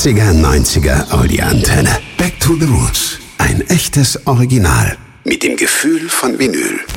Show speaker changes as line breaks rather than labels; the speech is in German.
80er, 90er Audioantenne. Back to the Roots. Ein echtes Original. Mit dem Gefühl von Vinyl.